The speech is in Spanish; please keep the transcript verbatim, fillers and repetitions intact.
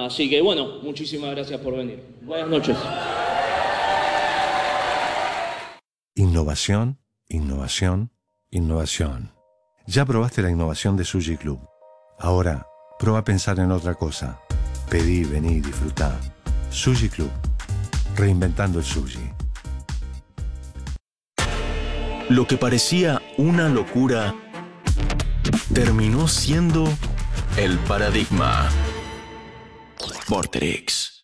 Así que bueno, muchísimas gracias por venir. Buenas noches. Innovación, innovación, innovación. Ya probaste la innovación de Sushi Club. Ahora, prueba a pensar en otra cosa. Pedí, vení, disfrutá. Sushi Club. Reinventando el sushi. Lo que parecía una locura terminó siendo el paradigma. Vorterix.